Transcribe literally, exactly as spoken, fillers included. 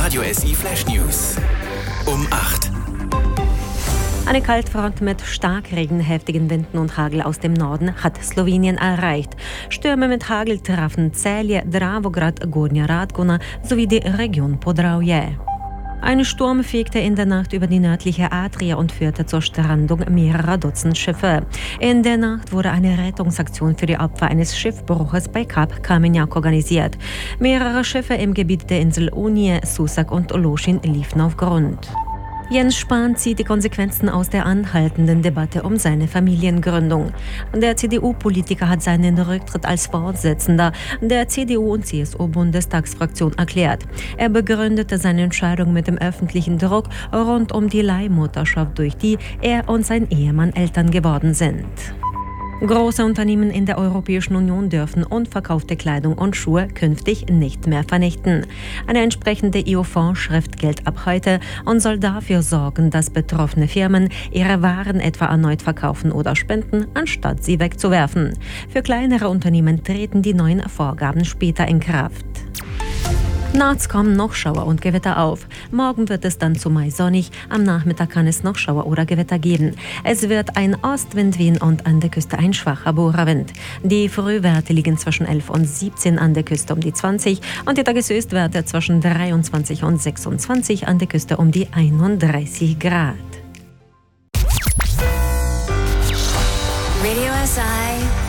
Radio S I Flash News. Um acht. Eine Kaltfront mit Starkregen, heftigen Winden und Hagel aus dem Norden hat Slowenien erreicht. Stürme mit Hagel trafen Celje, Dravograd, Gornja Radgona sowie die Region Podravje. Ein Sturm fegte in der Nacht über die nördliche Adria und führte zur Strandung mehrerer Dutzend Schiffe. In der Nacht wurde eine Rettungsaktion für die Opfer eines Schiffbruches bei Kap Kamenjak organisiert. Mehrere Schiffe im Gebiet der Insel Unije, Susak und Ološin liefen auf Grund. Jens Spahn zieht die Konsequenzen aus der anhaltenden Debatte um seine Familiengründung. Der C D U-Politiker hat seinen Rücktritt als Vorsitzender der C D U- und C S U-Bundestagsfraktion erklärt. Er begründete seine Entscheidung mit dem öffentlichen Druck rund um die Leihmutterschaft, durch die er und sein Ehemann Eltern geworden sind. Große Unternehmen in der Europäischen Union dürfen unverkaufte Kleidung und Schuhe künftig nicht mehr vernichten. Eine entsprechende E U-Vorschrift gilt ab heute und soll dafür sorgen, dass betroffene Firmen ihre Waren etwa erneut verkaufen oder spenden, anstatt sie wegzuwerfen. Für kleinere Unternehmen treten die neuen Vorgaben später in Kraft. Nachts kommen noch Schauer und Gewitter auf. Morgen wird es dann zumeist sonnig. Am Nachmittag kann es noch Schauer oder Gewitter geben. Es wird ein Ostwind wehen und an der Küste ein schwacher Bohrerwind. Die Frühwerte liegen zwischen elf und siebzehn, an der Küste um die zwanzig und die Tageshöchstwerte zwischen dreiundzwanzig und sechsundzwanzig, an der Küste um die einunddreißig Grad. Radio S I